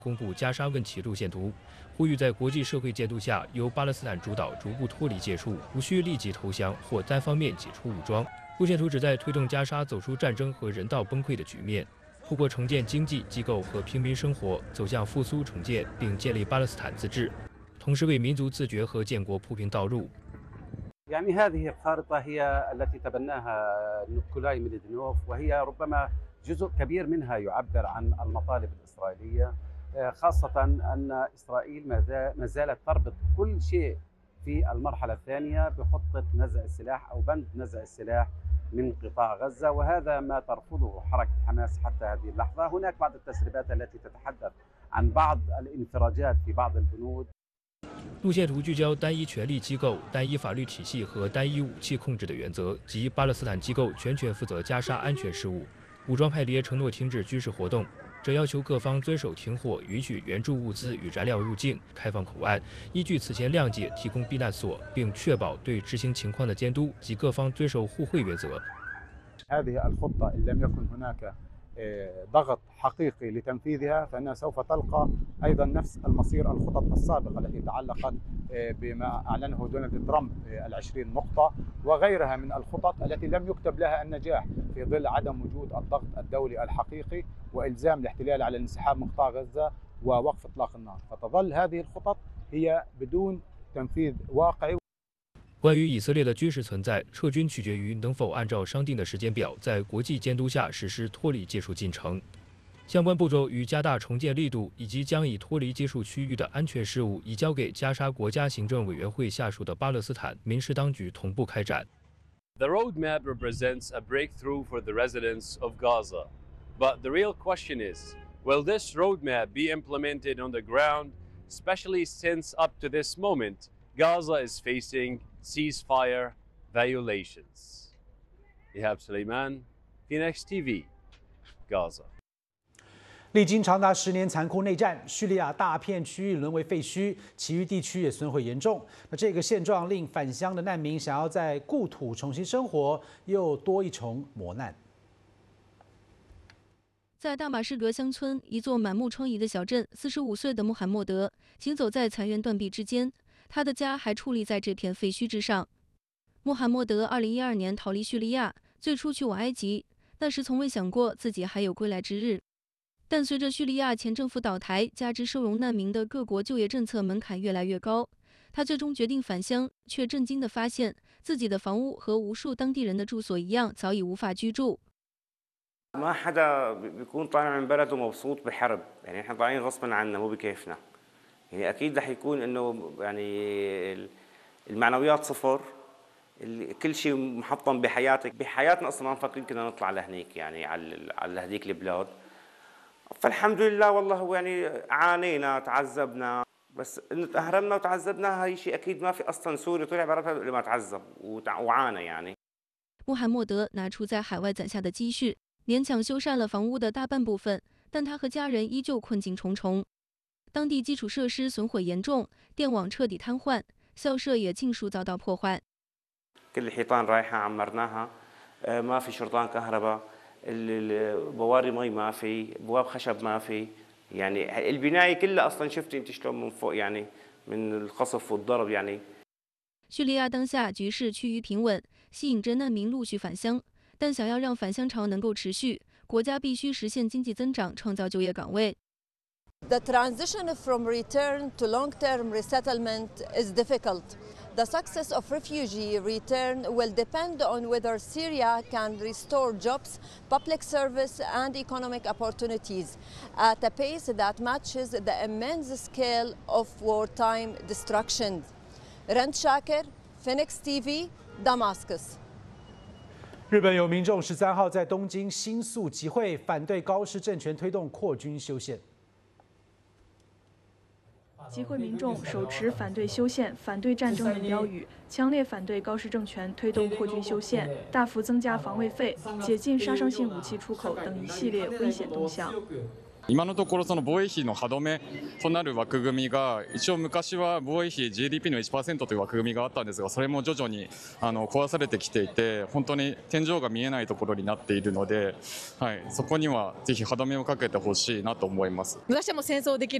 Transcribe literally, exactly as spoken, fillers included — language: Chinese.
公布加沙问题路线图，呼吁在国际社会监督下，由巴勒斯坦主导逐步脱离界数，无需立即投降或单方面解除武装。路线图旨在推动加沙走出战争和人道崩溃的局面，透过重建经济机构和平民生活，走向复苏重建，并建立巴勒斯坦自治，同时为民族自决和建国铺平道路。 يعني هذه الخارطة هي التي تبناها نيكولاي ميليدينوف وهي ربما جزء كبير منها يعبر عن المطالب الإسرائيلية خاصة أن إسرائيل ما زالت تربط كل شيء في المرحلة الثانية بخطة نزع السلاح أو بند نزع السلاح من قطاع غزة وهذا ما ترفضه حركة حماس حتى هذه اللحظة. هناك بعض التسريبات التي تتحدث عن بعض الانفراجات في بعض البنود. 路线图聚焦单一权力机构、单一法律体系和单一武器控制的原则，即巴勒斯坦机构全权负责加沙安全事务。武装派别承诺停止军事活动，这要求各方遵守停火，允许援助物资与燃料入境，开放口岸，依据此前谅解提供避难所，并确保对执行情况的监督及各方遵守互惠原则。 هذه الخطة إن لم يكن هناك ضغط حقيقي لتنفيذها فإنها سوف تلقى أيضا نفس المصير الخطط السابقة التي تعلقت بما أعلنه دونالد ترامب العشرين نقطة وغيرها من الخطط التي لم يكتب لها النجاح في ظل عدم وجود الضغط الدولي الحقيقي وإلزام الاحتلال على الانسحاب من قطاع غزة ووقف إطلاق النار فتظل هذه الخطط هي بدون تنفيذ واقعي. 关于以色列的军事存在，撤军取决于能否按照商定的时间表，在国际监督下实施脱离界数进程。相关步骤与加大重建力度，以及将以脱离界数区域的安全事务移交给加沙国家行政委员会下属的巴勒斯坦民事当局同步开展。 The roadmap represents a breakthrough for the residents of Gaza, but the real question is, will this roadmap be implemented on the ground, especially since up to this moment, Gaza is facing ceasefire violations. Ihab Suleiman, Phoenix T V, Gaza. 历经长达十年残酷内战，叙利亚大片区域沦为废墟，其余地区也损毁严重。那这个现状令返乡的难民想要在故土重新生活，又多一重磨难。 在大马士革乡村一座满目疮痍的小镇，四十五岁的穆罕默德行走在残垣断壁之间。 他的家还矗立在这片废墟之上。穆罕默德二零一二年逃离叙利亚，最初去往埃及，那时从未想过自己还有归来之日。但随着叙利亚前政府倒台，加之收容难民的各国就业政策门槛越来越高，他最终决定返乡，却震惊地发现自己的房屋和无数当地人的住所一样，早已无法居住。 ما حدا بيكون طالع من بلده مبسوط بحرب، يعني احنا طالعين غصبا عنا مو بكيفنا. يعني اكيد رح يكون انه يعني المعنويات صفر، كل شيء محطم بحياتك، بحياتنا اصلا ما مفكرين كنا نطلع لهنيك يعني على على هذيك البلاد. فالحمد لله والله هو يعني عانينا تعذبنا، بس انه تأهرمنا وتعذبنا هاي شيء اكيد ما في اصلا سوري طلع برا اللي ما تعذب وعانى يعني. 穆罕默德拿出在海外攒下的积蓄，勉强修缮了房屋的大半部分，但他和家人依旧困境重重。 当地基础设施损毁严重，电网彻底瘫痪，校舍也尽数遭到破坏。 كل الحيطان رايحة عمرناها، ما في شرطان كهرباء، البواري مي ما في، بواب خشب ما في، يعني البناية كلها أصلا شفتي أنت شلون من فوق يعني من القصف والضرب يعني. 叙利亚当下局势趋于平稳，吸引着难民陆续返乡，但想要让返乡潮能够持续，国家必须实现经济增长，创造就业岗位。 The transition from return to long-term resettlement is difficult. The success of refugee return will depend on whether Syria can restore jobs, public service and economic opportunities at a pace that matches the immense scale of wartime destruction. Rand Shaker, Phoenix T V, Damascus. 日本有民众十三号在东京新宿集会，反对高市政权推动扩军修宪。 集会民众手持反对修宪、反对战争等标语，强烈反对高市政权推动扩军修宪、大幅增加防卫费、解禁杀伤性武器出口等一系列危险动向。 今のところその防衛費の歯止めとなる枠組みが一応昔は防衛費 ジーディーピー の いちパーセント という枠組みがあったんですが、それも徐々にあの壊されてきていて、本当に天井が見えないところになっているので、はい、そこにはぜひ歯止めをかけてほしいなと思います。 私はもう戦争できる